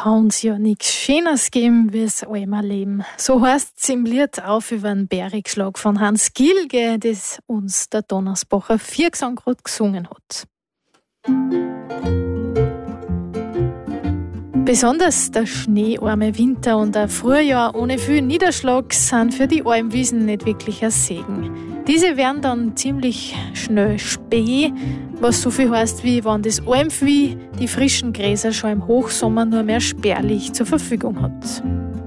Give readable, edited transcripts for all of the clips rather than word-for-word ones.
kann's ja nichts Schönes geben wie das Almer Leben. So heißt's im Lied auf über den Bergschlag von Hans Gilge, das uns der Donnersbacher Viergesang gerade gesungen hat. Besonders der schneearme Winter und ein Frühjahr ohne viel Niederschlag sind für die Almwiesen nicht wirklich ein Segen. Diese werden dann ziemlich schnell späh, was so viel heißt, wie wenn das Almvieh die frischen Gräser schon im Hochsommer nur mehr spärlich zur Verfügung hat.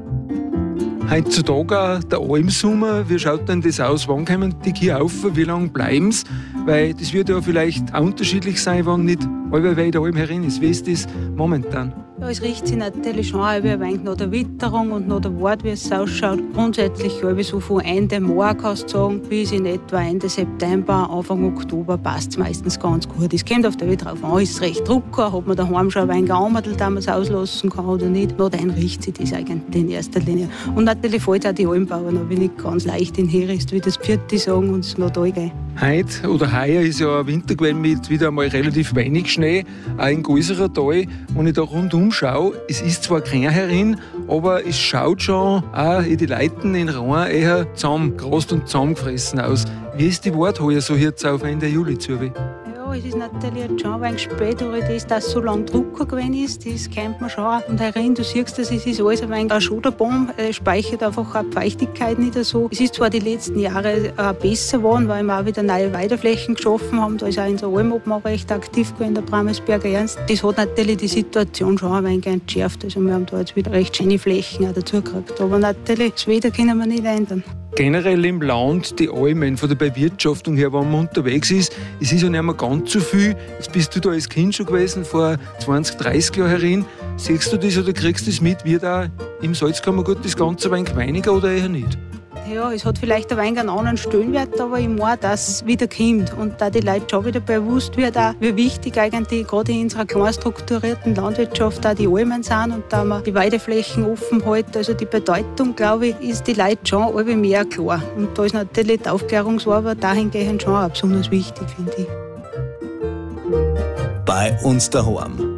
Heutzutage auch der Almsommer, wie schaut denn das aus? Wann kommen die hier auf? Wie lange bleiben sie? Weil das wird ja vielleicht auch unterschiedlich sein, wenn nicht alle weit der Alm herin ist. Wie ist das momentan? Ja, es riecht sich natürlich schon ein wenig nach der Witterung und nach der Wart, wie es ausschaut. Grundsätzlich so von Ende Mai kannst du sagen, bis in etwa Ende September, Anfang Oktober passt es meistens ganz gut. Es kommt auf der Welt drauf an, ist es recht drucker, hat man daheim schon ein wenig gearmert, da man es auslassen kann oder nicht. Nur dann riecht sich das eigentlich in erster Linie. Und natürlich fällt auch die Almbauern noch nicht ganz leicht in Herist, wie das Pfirti sagen, und es noch da gehen. Heute oder heuer ist ja ein Winter gewesen mit wieder einmal relativ wenig Schnee, auch in größeren Tal. Wenn ich da rundum schaue, es ist zwar klein herin, aber es schaut schon auch in die Leuten in Rouen eher zusammengerast und zusammengefressen aus. Wie ist die Wart heuer so jetzt auf Ende Juli zu? Ja, es ist natürlich jetzt schon ein wenig spät, durch das, dass es so lange Drucker gewesen ist, das kennt man schon. Und herin, du siehst, es ist alles ein wenig ein Schoderbaum, speichert einfach auch Feuchtigkeit nicht so. Es ist zwar die letzten Jahre besser geworden, weil wir auch wieder neue Weideflächen geschaffen haben. Da ist auch in der Alm oben recht aktiv gewesen, der Bramesberger Ernst. Das hat natürlich die Situation schon ein wenig entschärft. Also wir haben da jetzt wieder recht schöne Flächen auch dazu gekriegt. Aber natürlich, das Wetter können wir nicht ändern. Generell im Land, die Almen, von der Bewirtschaftung her, wenn man unterwegs ist, es ist ja nicht mehr ganz so viel. Jetzt bist du da als Kind schon gewesen, vor 20, 30 Jahren herin. Siehst du das oder kriegst du das mit? Wird auch im Salzkammergut das Ganze ein wenig weniger oder eher nicht? Ja, es hat vielleicht ein wenig einen anderen Stellenwert, aber ich meine, dass es wieder kommt. Und da die Leute schon wieder bewusst wird, auch, wie wichtig eigentlich gerade in unserer klein strukturierten Landwirtschaft auch die Almen sind und da man die Weideflächen offen hält. Also die Bedeutung, glaube ich, ist die Leute schon alle mehr klar. Und da ist natürlich die Aufklärungsarbeit dahingehend schon auch besonders wichtig, finde ich. Bei uns daheim.